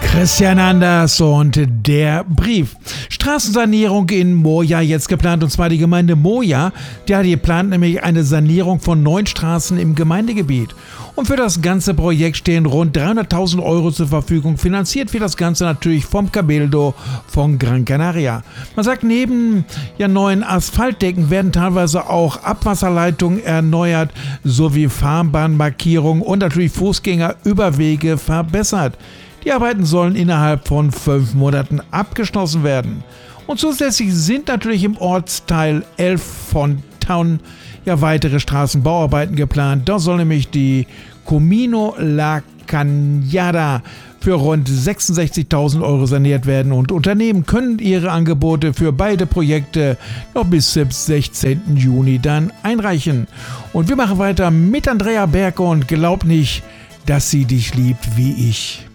Christian Anders und der Brief. Straßensanierung in Moja jetzt geplant, und zwar die Gemeinde Moja. Die plant nämlich eine Sanierung von 9 Straßen im Gemeindegebiet. Und für das ganze Projekt stehen rund 300.000 Euro zur Verfügung. Finanziert wird das Ganze natürlich vom Cabildo von Gran Canaria. Man sagt, neben neuen Asphaltdecken werden teilweise auch Abwasserleitungen erneuert, sowie Fahrbahnmarkierungen und natürlich Fußgängerüberwege verbessert. Die Arbeiten sollen innerhalb von 5 Monaten abgeschlossen werden. Und zusätzlich sind natürlich im Ortsteil 11 von Town weitere Straßenbauarbeiten geplant. Da soll nämlich die Camino La Cañada für rund 66.000 Euro saniert werden, und Unternehmen können ihre Angebote für beide Projekte noch bis zum 16. Juni dann einreichen. Und wir machen weiter mit Andrea Berg und Glaub nicht, dass sie dich liebt wie ich.